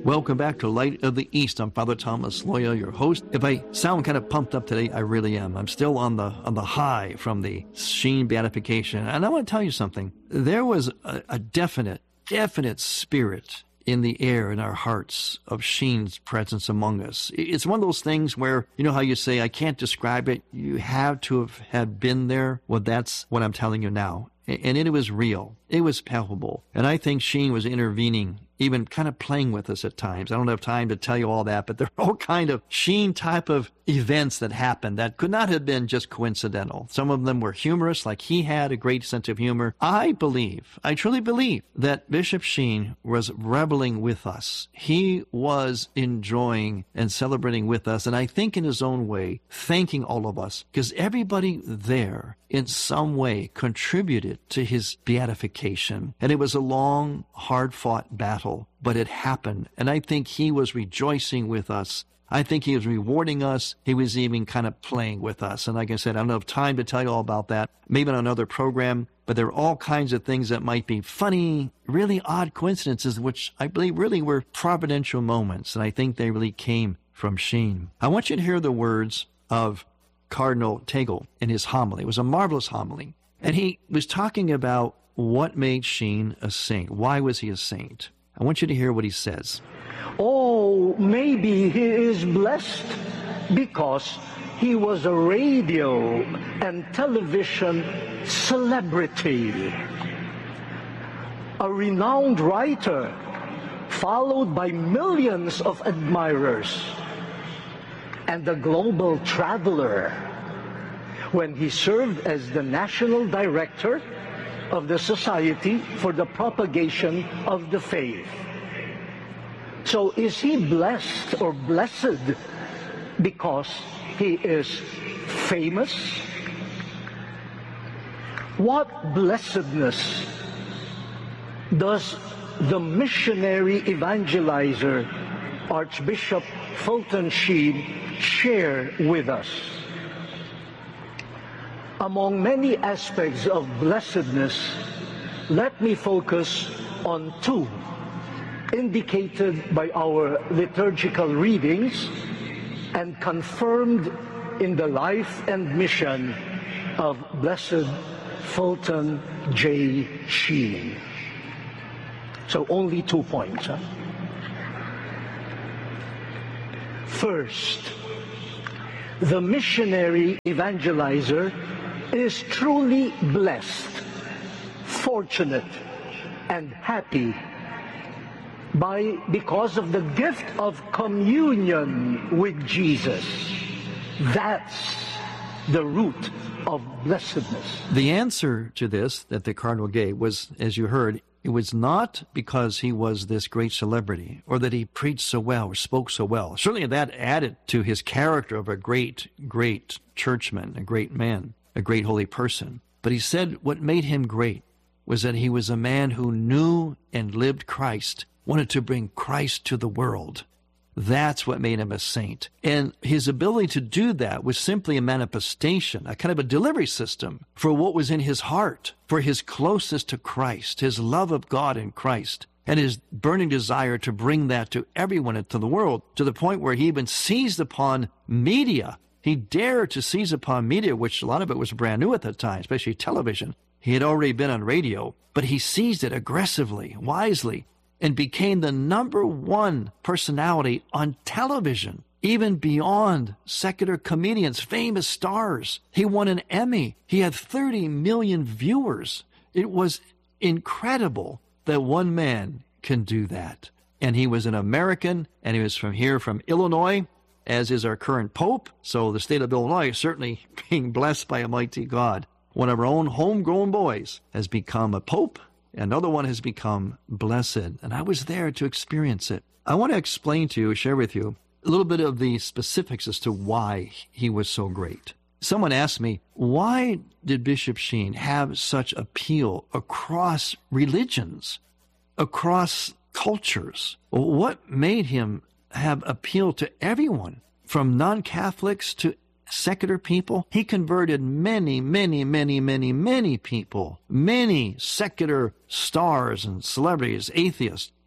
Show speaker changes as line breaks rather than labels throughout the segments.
Welcome back to Light of the East. I'm Father Thomas Loya, your host. If I sound kind of pumped up today, I really am. I'm still on the high from the Sheen beatification. And I want to tell you something. There was a definite spirit in the air in our hearts of Sheen's presence among us. It's one of those things where, you know how you say, I can't describe it. You have to have been there. Well, that's what I'm telling you now. And it was real. It was palpable. And I think Sheen was intervening, even kind of playing with us at times. I don't have time to tell you all that, but there are all kind of Sheen type of events that happened that could not have been just coincidental. Some of them were humorous, like he had a great sense of humor. I truly believe that Bishop Sheen was reveling with us. He was enjoying and celebrating with us, and I think in his own way, thanking all of us, because everybody there in some way contributed to his beatification. And it was a long, hard-fought battle, but it happened. And I think he was rejoicing with us. I think he was rewarding us. He was even kind of playing with us. And like I said, I don't have time to tell you all about that, maybe on another program, but there are all kinds of things that might be funny, really odd coincidences, which I believe really were providential moments. And I think they really came from Sheen. I want you to hear the words of Cardinal Tagle in his homily. It was a marvelous homily. And he was talking about what made Sheen a saint. Why was he a saint? I want you to hear what he says.
Oh, maybe he is blessed because he was a radio and television celebrity, a renowned writer, followed by millions of admirers, and a global traveler when he served as the national director of the Society for the Propagation of the Faith. So is he blessed or blessed because he is famous? What blessedness does the missionary evangelizer, Archbishop Fulton Sheen, share with us? Among many aspects of blessedness, let me focus on two indicated by our liturgical readings and confirmed in the life and mission of Blessed Fulton J. Sheen. So only 2 points. First, the missionary evangelizer is truly blessed, fortunate, and happy because of the gift of communion with Jesus. That's the root of blessedness.
The answer to this that the Cardinal gave was, as you heard, it was not because he was this great celebrity or that he preached so well or spoke so well. Certainly that added to his character of a great churchman, a great man, a great holy person. But he said what made him great was that he was a man who knew and lived Christ, wanted to bring Christ to the world. That's what made him a saint. And his ability to do that was simply a manifestation, a kind of a delivery system for what was in his heart, for his closeness to Christ, his love of God in Christ, and his burning desire to bring that to everyone into the world, to the point where he even seized upon media. He dared to seize upon media, which a lot of it was brand new at the time, especially television. He had already been on radio, but he seized it aggressively, wisely, and became the #1 personality on television, even beyond secular comedians, famous stars. He won an Emmy. He had 30 million viewers. It was incredible that one man can do that. And he was an American, and he was from Illinois, as is our current Pope. So the state of Illinois is certainly being blessed by a mighty God. One of our own homegrown boys has become a Pope. Another one has become blessed, and I was there to experience it. I want to explain to you, share with you, a little bit of the specifics as to why he was so great. Someone asked me, why did Bishop Sheen have such appeal across religions, across cultures? What made him have appeal to everyone, from non-Catholics to secular people? He converted many people, many secular stars and celebrities, atheists,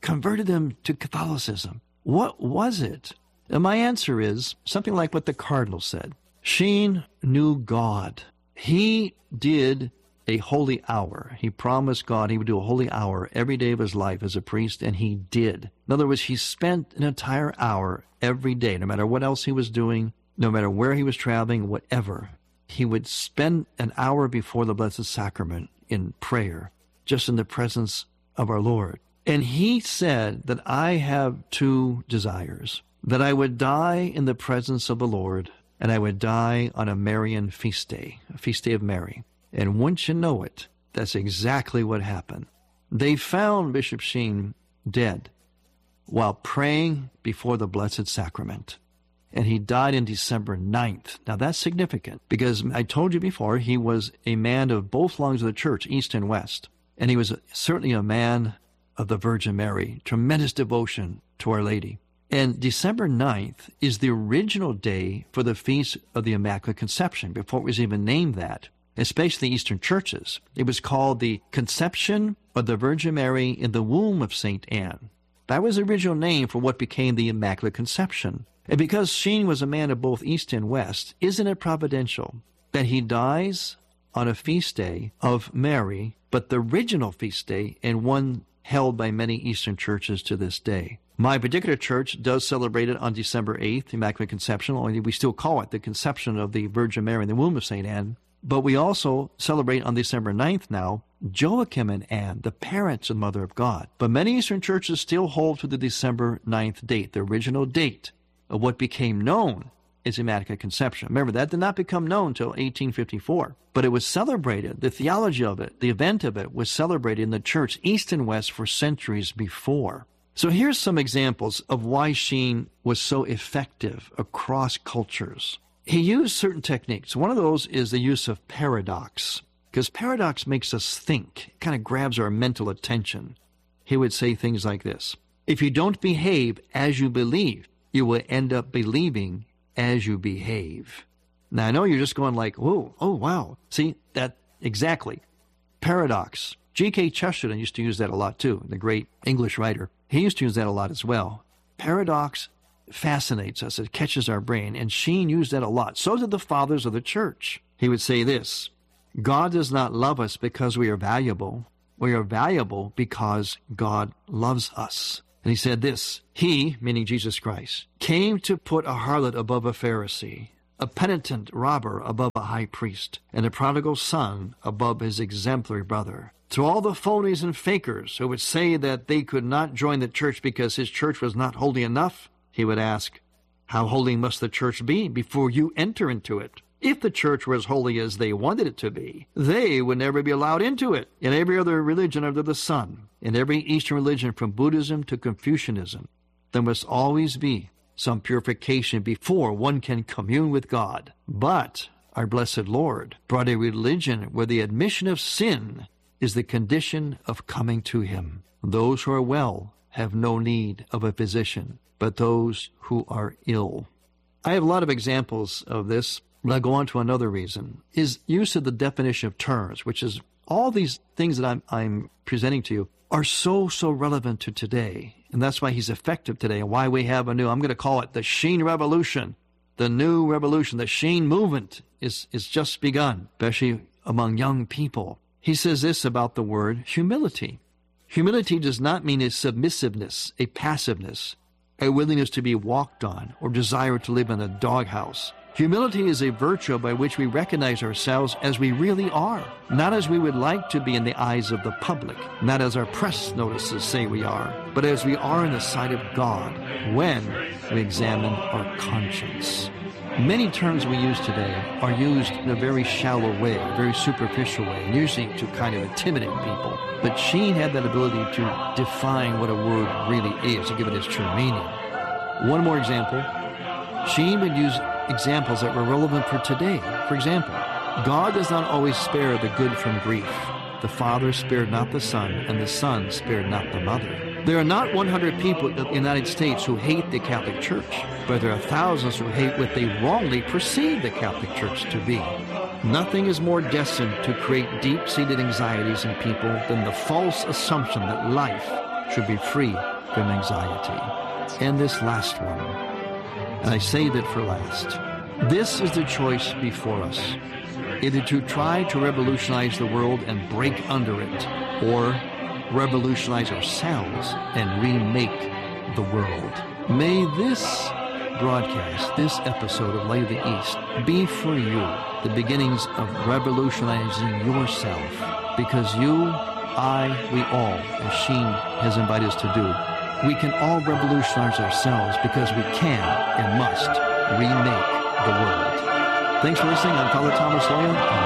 converted them to Catholicism? What was it? And my answer is something like what the Cardinal said. Sheen knew God. He did a holy hour. He promised God he would do a holy hour every day of his life as a priest, and he did. In other words, he spent an entire hour every day, no matter what else he was doing, no matter where he was traveling, whatever. He would spend an hour before the Blessed Sacrament in prayer, just in the presence of our Lord. And he said that I have two desires, that I would die in the presence of the Lord, and I would die on a Marian feast day, a feast day of Mary. And once you know it, that's exactly what happened. They found Bishop Sheen dead while praying before the Blessed Sacrament. And he died on December 9th. Now that's significant because I told you before, he was a man of both lungs of the church, East and West. And he was certainly a man of the Virgin Mary, tremendous devotion to Our Lady. And December 9th is the original day for the Feast of the Immaculate Conception, before it was even named that, especially the Eastern churches. It was called the Conception of the Virgin Mary in the womb of St. Anne. That was the original name for what became the Immaculate Conception. And because Sheen was a man of both East and West, isn't it providential that he dies on a feast day of Mary, but the original feast day, and one held by many Eastern churches to this day? My particular church does celebrate it on December 8th, Immaculate Conception, only we still call it the Conception of the Virgin Mary in the womb of St. Anne. But we also celebrate on December 9th now Joachim and Anne, the parents and mother of God. But many Eastern churches still hold to the December 9th date, the original date of what became known as Immaculate Conception. Remember, that did not become known until 1854. But it was celebrated, the theology of it, the event of it was celebrated in the church, East and West, for centuries before. So here's some examples of why Sheen was so effective across cultures. He used certain techniques. One of those is the use of paradox, because paradox makes us think. It kind of grabs our mental attention. He would say things like this: if you don't behave as you believe, you will end up believing as you behave. Now, I know you're just going like, whoa, oh, wow. See, that exactly. Paradox. G.K. Chesterton used to use that a lot too, the great English writer. He used to use that a lot as well. Paradox fascinates us. It catches our brain. And Sheen used that a lot. So did the fathers of the church. He would say this: God does not love us because we are valuable. We are valuable because God loves us. And he said this: He, meaning Jesus Christ, came to put a harlot above a Pharisee, a penitent robber above a high priest, and a prodigal son above his exemplary brother. To all the phonies and fakers who would say that they could not join the church because his church was not holy enough, he would ask, how holy must the church be before you enter into it? If the church were as holy as they wanted it to be, they would never be allowed into it. In every other religion under the sun, in every Eastern religion from Buddhism to Confucianism, there must always be some purification before one can commune with God. But our blessed Lord brought a religion where the admission of sin is the condition of coming to him. Those who are well have no need of a physician, but those who are ill. I have a lot of examples of this, but I'll go on to another reason, is use of the definition of terms, which is all these things that I'm presenting to you are so relevant to today. And that's why he's effective today and why we have I'm going to call it the Sheen Revolution. The new revolution, the Sheen movement is just begun, especially among young people. He says this about the word humility. Humility does not mean a submissiveness, a passiveness, a willingness to be walked on, or desire to live in a doghouse. Humility is a virtue by which we recognize ourselves as we really are, not as we would like to be in the eyes of the public, not as our press notices say we are, but as we are in the sight of God when we examine our conscience. Many terms we use today are used in a very shallow way, a very superficial way, and usually to kind of intimidate people. But Sheen had that ability to define what a word really is, to give it its true meaning. One more example. Sheen would use examples that were relevant for today. For example, God does not always spare the good from grief. The Father spared not the Son, and the Son spared not the Mother. There are not 100 people in the United States who hate the Catholic Church, but there are thousands who hate what they wrongly perceive the Catholic Church to be. Nothing is more destined to create deep-seated anxieties in people than the false assumption that life should be free from anxiety. And this last one, and I saved it for last. This is the choice before us. Either to try to revolutionize the world and break under it, or revolutionize ourselves and remake the world. May this broadcast, this episode of Light of the East, be for you the beginnings of revolutionizing yourself, because you, I, we all, as Sheen has invited us to do, we can all revolutionize ourselves because we can and must remake the world. Thanks for listening. I'm Father Thomas Loya.